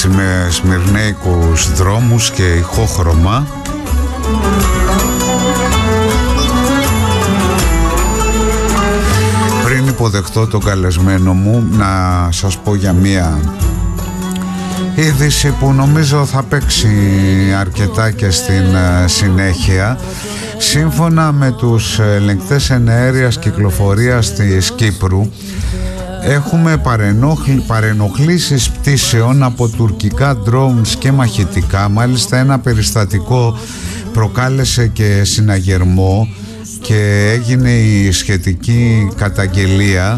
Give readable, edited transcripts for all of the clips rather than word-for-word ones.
έτσι με σμυρνέικους δρόμους και ηχόχρωμα. Πριν υποδεχτώ τον καλεσμένο μου, να σας πω για μία είδηση που νομίζω θα παίξει αρκετά και στην συνέχεια. Σύμφωνα με τους ελεγκτές εναέριας κυκλοφορίας της Κύπρου, έχουμε παρενοχλήσεις πτήσεων από τουρκικά drones και μαχητικά. Μάλιστα ένα περιστατικό προκάλεσε και συναγερμό και έγινε η σχετική καταγγελία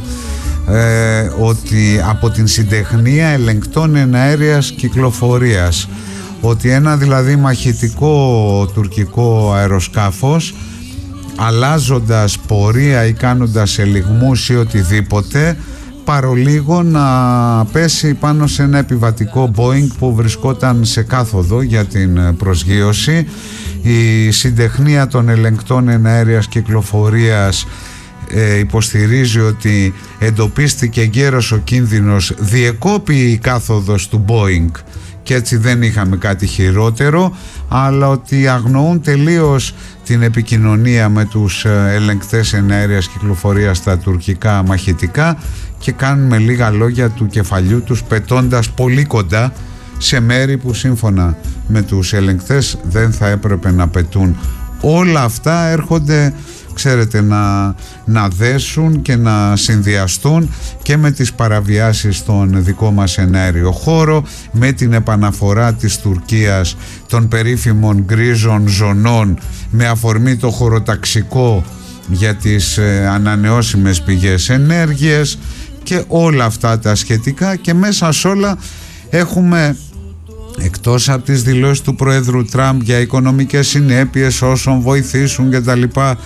ότι από την συντεχνία ελεγκτών εναέριας κυκλοφορίας, ότι ένα δηλαδή μαχητικό τουρκικό αεροσκάφος, αλλάζοντας πορεία ή κάνοντας ελιγμούς ή οτιδήποτε, παρολίγο να πέσει πάνω σε ένα επιβατικό Boeing που βρισκόταν σε κάθοδο για την προσγείωση. Η συντεχνία των ελεγκτών εναέριας κυκλοφορίας υποστηρίζει ότι εντοπίστηκε εγκαίρος ο κίνδυνος, διεκόπη η κάθοδος του Boeing και έτσι δεν είχαμε κάτι χειρότερο, αλλά ότι αγνοούν τελείως την επικοινωνία με τους ελεγκτές εναέριας κυκλοφορίας στα τουρκικά μαχητικά και κάνουν με λίγα λόγια του κεφαλιού τους, πετώντας πολύ κοντά σε μέρη που σύμφωνα με τους ελεγκτές δεν θα έπρεπε να πετούν. Όλα αυτά έρχονται, ξέρετε, να δέσουν και να συνδυαστούν και με τις παραβιάσεις στον δικό μας εναέριο χώρο, με την επαναφορά της Τουρκίας των περίφημων γκρίζων ζωνών με αφορμή το χωροταξικό για τις ανανεώσιμες πηγές ενέργειας και όλα αυτά τα σχετικά. Και μέσα σε όλα έχουμε, εκτός από τις δηλώσεις του Προέδρου Τραμπ για οικονομικές συνέπειες όσων βοηθήσουν και τα λοιπά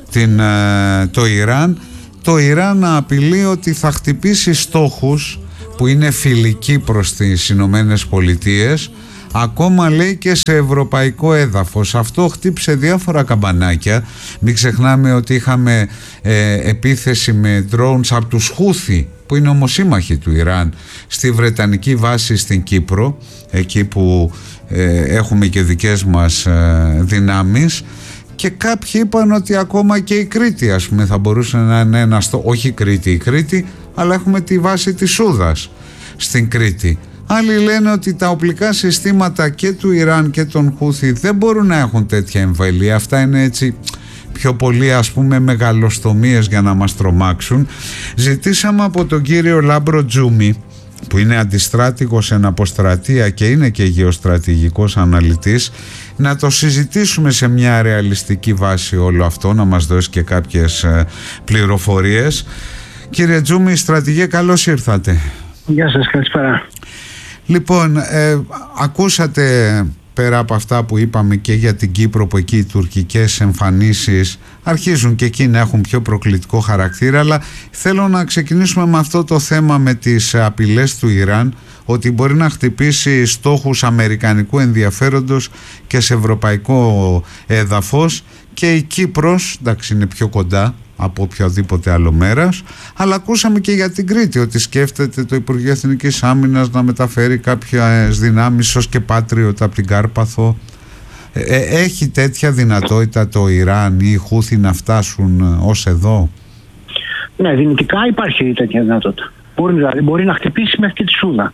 το Ιράν απειλεί ότι θα χτυπήσει στόχους που είναι φιλικοί προς τις Ηνωμένες Πολιτείες, ακόμα λέει και σε ευρωπαϊκό έδαφος. Αυτό χτύπησε διάφορα καμπανάκια. Μην ξεχνάμε ότι είχαμε επίθεση με drones από τους Χούθι, που είναι ομοσύμμαχοι του Ιράν, στη Βρετανική βάση στην Κύπρο, εκεί που έχουμε και δικές μας δυνάμεις, και κάποιοι είπαν ότι ακόμα και η Κρήτη, ας πούμε, θα μπορούσε να είναι ένα όχι η Κρήτη, αλλά έχουμε τη βάση της Σούδας στην Κρήτη. Άλλοι λένε ότι τα οπλικά συστήματα και του Ιράν και των Χούθι δεν μπορούν να έχουν τέτοια εμβέλεια. Αυτά είναι έτσι πιο πολύ, ας πούμε, μεγαλοστομίες για να μας τρομάξουν. Ζητήσαμε από τον κύριο Λάμπρο Τζούμι, που είναι αντιστράτηγος εν αποστρατεία και είναι και γεωστρατηγικός αναλυτής, να το συζητήσουμε σε μια ρεαλιστική βάση όλο αυτό, να μας δώσει και κάποιες πληροφορίες. Κύριε Τζούμι, στρατηγέ, καλώς ήρθατε. Γεια σας, καλησπέρα. Λοιπόν, ακούσατε πέρα από αυτά που είπαμε και για την Κύπρο, που εκεί οι τουρκικές εμφανίσεις αρχίζουν και εκεί να έχουν πιο προκλητικό χαρακτήρα, αλλά θέλω να ξεκινήσουμε με αυτό το θέμα, με τις απειλές του Ιράν ότι μπορεί να χτυπήσει στόχους αμερικανικού ενδιαφέροντος και σε ευρωπαϊκό έδαφος, και η Κύπρος, εντάξει, είναι πιο κοντά από οποιοδήποτε άλλο μέρος, αλλά ακούσαμε και για την Κρήτη ότι σκέφτεται το Υπουργείο Εθνικής Άμυνας να μεταφέρει κάποιες δυνάμεις ως και Patriot από την Κάρπαθο. Έχει τέτοια δυνατότητα το Ιράν ή οι Χούθι να φτάσουν ως εδώ? Ναι, δυνητικά υπάρχει τέτοια δυνατότητα. Μπορεί να χτυπήσει μέχρι και τη Σούδα.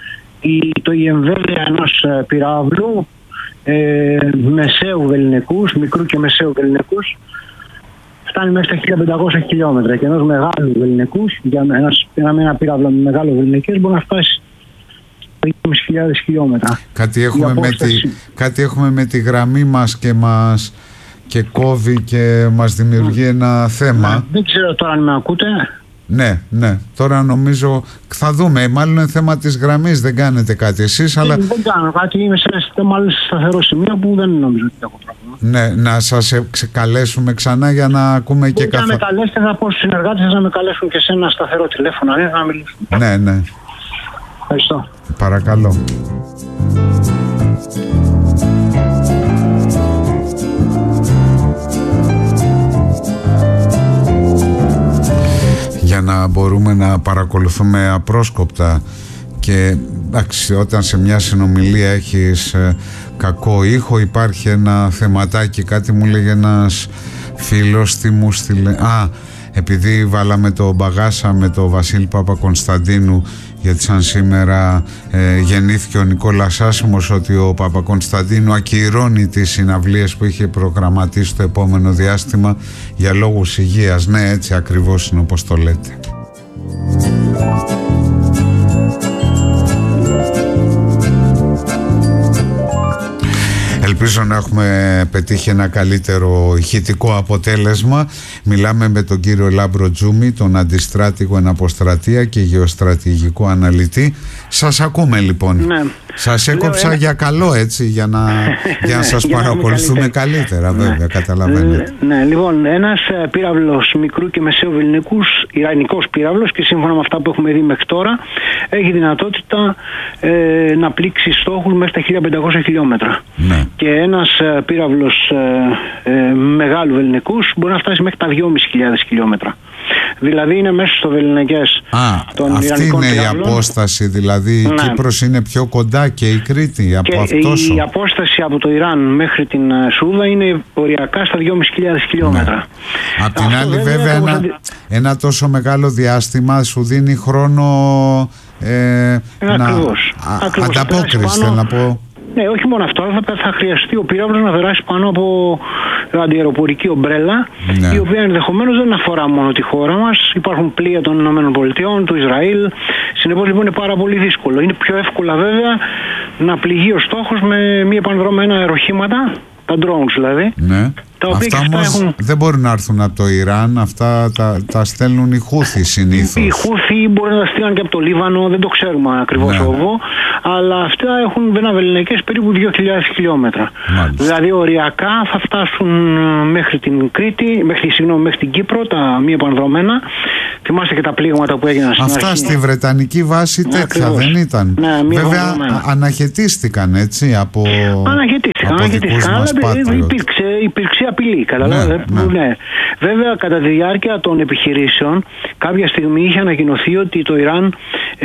Η εμβέλεια ενός πυράβλου μεσαίου βελληνικούς, μικρού και μεσαίου βελληνικούς, φτάνει μέχρι τα 1500 χιλιόμετρα, και ενός μεγάλου βελληνικούς, για ένα πύραυλο με μεγάλο βελληνικές, μπορεί να φτάσει 2.500 χιλιόμετρα. Κάτι έχουμε με τη γραμμή μας και κόβει και μας δημιουργεί ένα θέμα. Ναι, δεν ξέρω τώρα αν με ακούτε. Ναι, τώρα νομίζω θα δούμε, μάλλον είναι θέμα της γραμμής, δεν κάνετε κάτι εσείς, αλλά... Δεν κάνω κάτι, είμαι σε ένα σταθερό σημείο που δεν νομίζω ότι έχω πρόβλημα. Ναι, να σας καλέσουμε ξανά για να ακούμε και καθόλου. Να με καλέσετε, θα πω στους συνεργάτες σας να με καλέσουν και σε ένα σταθερό τηλέφωνο, να μιλήσουμε. Ναι. Ευχαριστώ. Παρακαλώ. Για να μπορούμε να παρακολουθούμε απρόσκοπτα και εντάξει, όταν σε μια συνομιλία έχεις κακό ήχο, υπάρχει ένα θεματάκι. Κάτι μου λέγε ένας φίλος, τι μου στείλε, επειδή βάλαμε το μπαγάσα με το Βασίλη Παπακωνσταντίνου, γιατί σαν σήμερα γεννήθηκε ο Νικόλας Άσημος, ότι ο Παπακωνσταντίνου ακυρώνει τις συναυλίες που είχε προγραμματίσει το επόμενο διάστημα για λόγους υγείας. Ναι, έτσι ακριβώς είναι όπως το λέτε. Ελπίζω να έχουμε πετύχει ένα καλύτερο ηχητικό αποτέλεσμα. Μιλάμε με τον κύριο Λάμπρο Τζούμι, τον αντιστράτηγο εν αποστρατεία και γεωστρατηγικό αναλυτή. Σας ακούμε λοιπόν. Ναι. Σας έκοψα για καλό, έτσι, για να σας παρακολουθούμε καλύτερα, βέβαια, καταλαβαίνετε. Ναι, λοιπόν, ένας πύραυλος μικρού και μεσαίου βελληνικούς, ιρανικός πύραυλος, και σύμφωνα με αυτά που έχουμε δει μέχρι τώρα, έχει δυνατότητα να πλήξει στόχους μέχρι τα 1500 χιλιόμετρα. Ναι. Και ένας πύραυλος μεγάλου βελληνικούς μπορεί να φτάσει μέχρι τα 2.500 χιλιόμετρα. Δηλαδή είναι μέσα στο βελληνικές των αυτή είναι πυράβλων. Η απόσταση, δηλαδή η Κύπρος είναι πιο κοντά και η Κρήτη από αυτός. Η απόσταση από το Ιράν μέχρι την Σούδα είναι οριακά στα 2.500 χιλιόμετρα. Ναι. Απ' την άλλη βέβαια ένα τόσο μεγάλο διάστημα σου δίνει χρόνο ανταπόκριση, θέλω να πω. Ναι, όχι μόνο αυτό, θα χρειαστεί ο πύραυλος να περάσει πάνω από αντιαεροπορική ομπρέλα, η οποία ενδεχομένως δεν αφορά μόνο τη χώρα μας. Υπάρχουν πλοία των ΗΠΑ, του Ισραήλ. Συνεπώς λοιπόν είναι πάρα πολύ δύσκολο. Είναι πιο εύκολα βέβαια να πληγεί ο στόχος με μη επανδρομένα αεροχήματα, τα drones δηλαδή. Ναι. Αυτά όμως δεν μπορούν να έρθουν από το Ιράν, αυτά τα στέλνουν οι Χούθοι συνήθως. Οι Χούθοι μπορεί να τα στείλουν και από το Λίβανο, δεν το ξέρουμε ακριβώς εγώ, αλλά αυτά έχουν βελληνικές περίπου 2.000 χιλιόμετρα. Μάλιστα. Δηλαδή οριακά θα φτάσουν μέχρι την Κρήτη, μέχρι την Κύπρο, τα μη επανδρομένα. Θυμάστε και τα πλήγματα που έγιναν στην Αυτά αρχή. Στη Βρετανική βάση τέτοια ακριβώς. Δεν ήταν. Ναι, βέβαια αναχαιτίστηκαν, έτσι, από δικούς μας Patriot. Υπήρξε απειλή, καταλάβατε. Ναι. Βέβαια, κατά τη διάρκεια των επιχειρήσεων, κάποια στιγμή είχε ανακοινωθεί ότι το Ιράν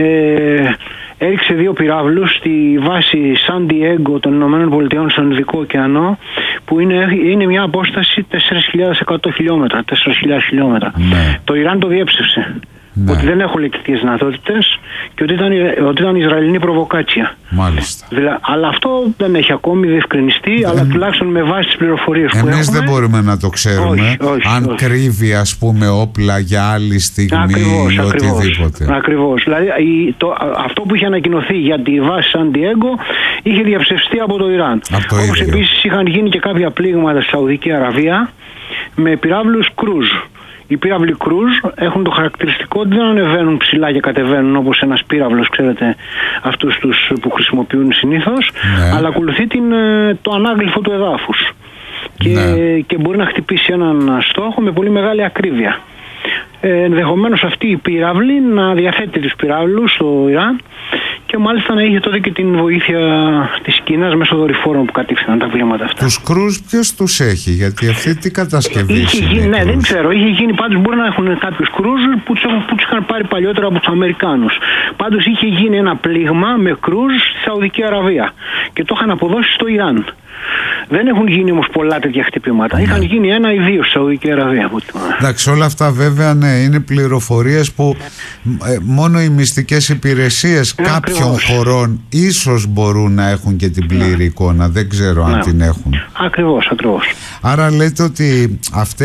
έριξε 2 πυράβλους στη βάση Σαν Διέγκο των ΗΠΑ στον Ινδικό ωκεανό, που είναι μια απόσταση 4.100 χιλιόμετρα, 4.000 χιλιόμετρα. Ναι. Το Ιράν το διέψευσε. Ναι. Ότι δεν έχουν λειτουργικές δυνατότητες και ότι ήταν Ισραηλινή προβοκάτσια. Μάλιστα. Αλλά αυτό δεν έχει ακόμη διευκρινιστεί, αλλά τουλάχιστον με βάση τις πληροφορίες που έχουμε. Εμείς δεν μπορούμε να το ξέρουμε αν κρύβει, ας πούμε, όπλα για άλλη στιγμή ή οτιδήποτε. Ακριβώς. Δηλαδή αυτό που είχε ανακοινωθεί για τη βάση Σαν Διέγκο είχε διαψευστεί από το Ιράν. Όπως επίσης είχαν γίνει και κάποια πλήγματα στη Σαουδική Αραβία με πυράβλους κρούζ. Οι πύραυλοι κρούζ έχουν το χαρακτηριστικό ότι δεν ανεβαίνουν ψηλά και κατεβαίνουν όπως ένας πύραυλος, ξέρετε, αυτούς τους που χρησιμοποιούν συνήθως, αλλά ακολουθεί το ανάγλυφο του εδάφους. Και μπορεί να χτυπήσει έναν στόχο με πολύ μεγάλη ακρίβεια. Ενδεχομένως αυτή η πύραυλη να διαθέτει τους πυράβλους στο Ιράν και μάλιστα να είχε τότε και την βοήθεια της Κίνας μέσω δορυφόρων που κατήφθηναν τα πλήματα αυτά. Τους κρούζ ποιος τους έχει, γιατί αυτή τι κατασκευή είναι? Ναι, δεν ξέρω. Είχε γίνει, πάντως μπορεί να έχουν κάποιους κρούζ που τους είχαν πάρει παλιότερα από τους Αμερικάνους. Πάντως είχε γίνει ένα πλήγμα με κρούζ στη Σαουδική Αραβία και το είχαν αποδώσει στο Ιράν. Δεν έχουν γίνει όμως πολλά τέτοια χτυπήματα. Είχαν γίνει 1 ή 2 στη Σαουδική Αραβία. Εντάξει, όλα αυτά βέβαια είναι πληροφορίες που μόνο οι μυστικές υπηρεσίες κάποιων χωρών ίσως μπορούν να έχουν και την πλήρη εικόνα. Δεν ξέρω αν την έχουν. Ακριβώς. Άρα λέτε ότι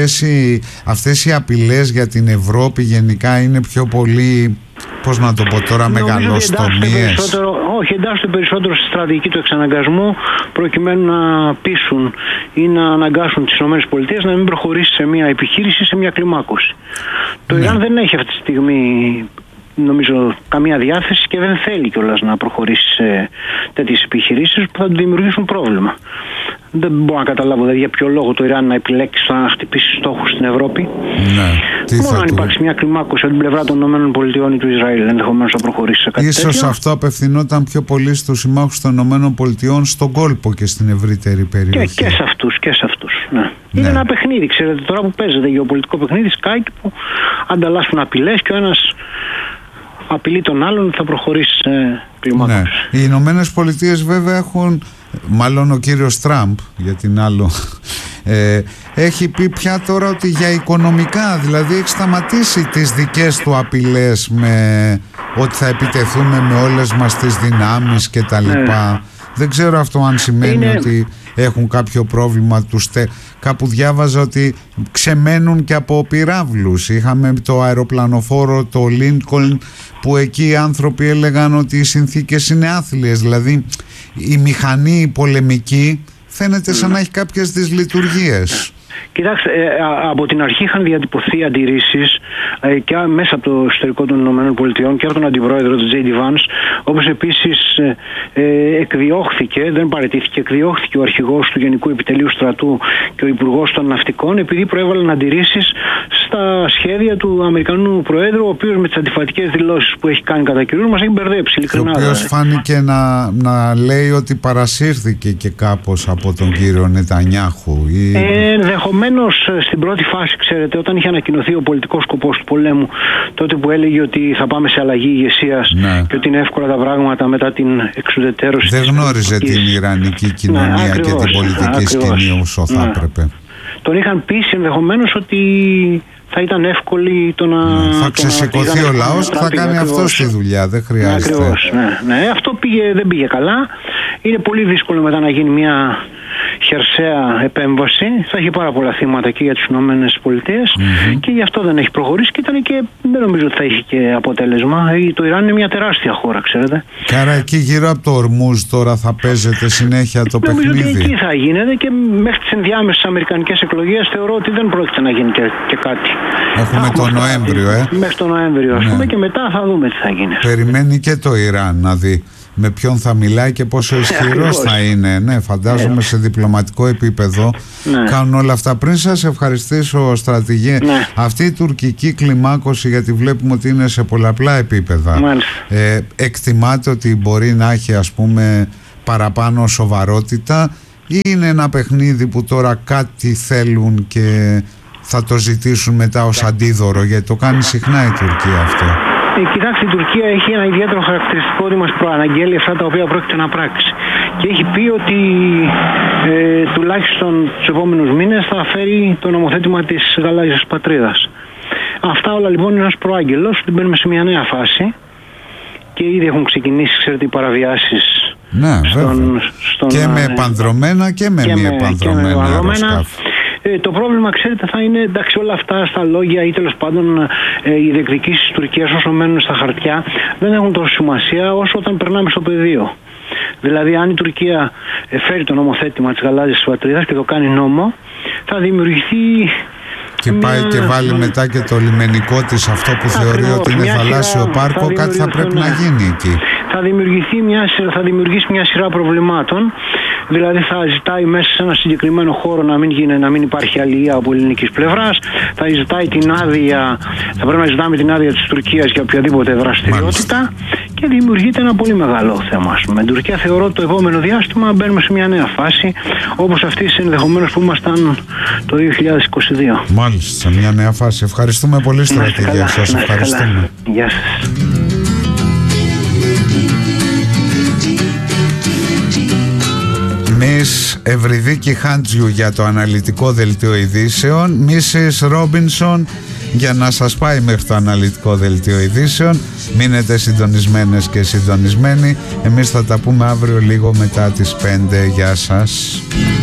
αυτές οι απειλές για την Ευρώπη γενικά είναι πιο πολύ, πώς να το πω τώρα, μεγαλοστομίες? Όχι, εντάσσονται περισσότερο στη στρατηγική του εξαναγκασμού, προκειμένου να πείσουν ή να αναγκάσουν τις ΗΠΑ να μην προχωρήσει σε μια επιχείρηση, σε μια κλιμάκωση. Το Ιράν δεν έχει αυτή τη στιγμή, νομίζω, καμία διάθεση και δεν θέλει κιόλας να προχωρήσει σε τέτοιες επιχειρήσεις που θα του δημιουργήσουν πρόβλημα. Δεν μπορώ να καταλάβω δηλαδή για ποιο λόγο το Ιράν να επιλέξει να χτυπήσει στόχους στην Ευρώπη. Μόνο αν υπάρξει μια κλιμάκωση από την πλευρά των ΗΠΑ ή του Ισραήλ, ενδεχομένως θα προχωρήσει σε κάτι τέτοιο. Ίσως αυτό απευθυνόταν πιο πολύ στους συμμάχους των ΗΠΑ στον κόλπο και στην ευρύτερη περιοχή. Και σε αυτούς. Ναι. Είναι ένα παιχνίδι, ξέρετε, τώρα που παίζεται γεωπολιτικό παιχνίδι, σκάκι, που ανταλλάσσουν απειλές και ο ένας απειλεί τον άλλον ότι θα προχωρήσει σε κλιμάκωση. Ναι. Οι Ηνωμένες Πολιτείες βέβαια έχουν, μάλλον ο κύριος Τραμπ, για την άλλο, έχει πει πια τώρα ότι για οικονομικά, δηλαδή έχει σταματήσει τις δικές του απειλές με ότι θα επιτεθούμε με όλες μας τις δυνάμεις και τα λοιπά. Δεν ξέρω αυτό αν σημαίνει ότι έχουν κάποιο πρόβλημα τους. Κάπου διάβαζα ότι ξεμένουν και από πυράβλους. Είχαμε το αεροπλανοφόρο, το Lincoln, που εκεί οι άνθρωποι έλεγαν ότι οι συνθήκες είναι άθλιες. Δηλαδή η μηχανή πολεμική φαίνεται σαν να έχει κάποιες δυσλειτουργίες. Κοιτάξτε, από την αρχή είχαν διατυπωθεί αντιρρήσεις και μέσα από το εσωτερικό των ΗΠΑ και από τον αντιπρόεδρο του J.D. Vance, όπως επίσης εκδιώχθηκε, δεν παραιτήθηκε, εκδιώχθηκε ο αρχηγός του Γενικού Επιτελείου Στρατού και ο Υπουργός των Ναυτικών, επειδή προέβαλαν αντιρρήσεις στα σχέδια του Αμερικανού Προέδρου, ο οποίος με τις αντιφατικές δηλώσεις που έχει κάνει κατά καιρούς μας έχει μπερδέψει ειλικρινά. Ο οποίος φάνηκε να λέει ότι παρασύρθηκε και κάπως από τον κύριο Νετανιάχου. Ενδεχομένως στην πρώτη φάση, ξέρετε, όταν είχε ανακοινωθεί ο πολιτικός σκοπός του πολέμου, τότε που έλεγε ότι θα πάμε σε αλλαγή ηγεσίας και ότι είναι εύκολα τα πράγματα μετά την εξουδετερώση. Δεν γνώριζε την Ιρανική κοινωνία και την πολιτική σκηνή όσο θα έπρεπε. Τον είχαν πείσει ενδεχομένως ότι θα ήταν εύκολη το να... θα ξεσηκωθεί ο λαός και θα κάνει αυτό τη δουλειά, δεν χρειάζεται. Ακριβώς, ναι. Αυτό δεν πήγε καλά. Είναι πολύ δύσκολο μετά να γίνει μια χερσαία επέμβαση. Θα έχει πάρα πολλά θύματα και για τις Ηνωμένες Πολιτείες και γι' αυτό δεν έχει προχωρήσει και δεν νομίζω ότι θα έχει και αποτέλεσμα. Το Ιράν είναι μια τεράστια χώρα, ξέρετε. Και άρα εκεί γύρω από το Ορμούζ τώρα θα παίζεται συνέχεια το παιχνίδι. Νομίζω ότι εκεί θα γίνεται και μέχρι τις ενδιάμεσες αμερικανικές εκλογές θεωρώ ότι δεν πρόκειται να γίνει και κάτι. Έχουμε τον Νοέμβριο, Μέχρι τον Νοέμβριο, ας πούμε, και μετά θα δούμε τι θα γίνει. Περιμένει και το Ιράν να δει με ποιον θα μιλάει και πόσο ισχυρός θα είναι. Ναι, φαντάζομαι σε διπλωματικό επίπεδο κάνουν όλα αυτά. Πριν σας ευχαριστήσω, στρατηγέ, αυτή η τουρκική κλιμάκωση, γιατί βλέπουμε ότι είναι σε πολλαπλά επίπεδα, εκτιμάτε ότι μπορεί να έχει, ας πούμε, παραπάνω σοβαρότητα, ή είναι ένα παιχνίδι που τώρα κάτι θέλουν και θα το ζητήσουν μετά ως αντίδωρο, γιατί το κάνει συχνά η Τουρκία αυτό? Κοιτάξτε, η Τουρκία έχει ένα ιδιαίτερο χαρακτηριστικό ότι μας προαναγγέλει αυτά τα οποία πρόκειται να πράξει. Και έχει πει ότι τουλάχιστον τους επόμενους μήνες θα φέρει το νομοθέτημα της γαλάζιας πατρίδας. Αυτά όλα λοιπόν είναι ένας προάγγελος ότι μπαίνουμε σε μια νέα φάση και ήδη έχουν ξεκινήσει, ξέρετε, οι παραβιάσεις. Ναι, και με επανδρομένα και με μη επανδρομένα αεροσκάφη. Το πρόβλημα, ξέρετε, θα είναι, εντάξει, όλα αυτά στα λόγια ή τέλος πάντων οι διεκδικήσεις της Τουρκίας όσο μένουν στα χαρτιά δεν έχουν τόσο σημασία όσο όταν περνάμε στο πεδίο. Δηλαδή, αν η Τουρκία φέρει το νομοθέτημα της γαλάζιας πατρίδας και το κάνει νόμο, θα δημιουργηθεί... Και πάει και βάλει μετά και το λιμενικό της, αυτό που θεωρεί ότι είναι θαλάσσιο πάρκο, κάτι θα πρέπει να γίνει εκεί. Θα δημιουργήσει μια σειρά προβλημάτων. Δηλαδή θα ζητάει μέσα σε ένα συγκεκριμένο χώρο να μην υπάρχει αλληλεία από ελληνικής πλευράς. Θα ζητάει την άδεια, θα πρέπει να ζητάμε την άδεια της Τουρκίας για οποιαδήποτε δραστηριότητα. Και δημιουργείται ένα πολύ μεγάλο θέμα. Με την Τουρκία θεωρώ ότι το επόμενο διάστημα μπαίνουμε σε μια νέα φάση, όπως αυτή ενδεχομένως που ήμασταν το 2022. Μάλιστα, σε μια νέα φάση. Ευχαριστούμε πολύ, στρατηγέ. Σας ευχαριστούμε. Γεια σας. Miss Ευρυδίκη Χάντζιου για το αναλυτικό δελτίο ειδήσεων, Mrs. Ρόμπινσον για να σας πάει μέχρι το αναλυτικό δελτίο ειδήσεων. Μείνετε συντονισμένες και συντονισμένοι. Εμείς θα τα πούμε αύριο λίγο μετά τις 5. Γεια σας.